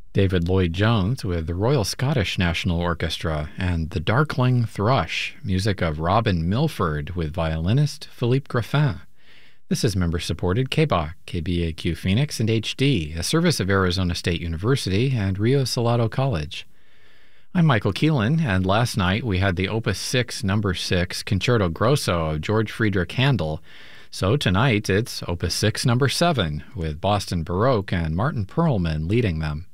David Lloyd-Jones with the Royal Scottish National Orchestra, and The Darkling Thrush, music of Robin Milford with violinist Philippe Graffin. This is member-supported KBAQ, KBAQ Phoenix, and HD, a service of Arizona State University and Rio Salado College. I'm Michael Keelan, and last night we had the Opus 6 No. 6 Concerto Grosso of George Friedrich Handel. So tonight it's Opus 6 No. 7 with Boston Baroque and Martin Perlman leading them.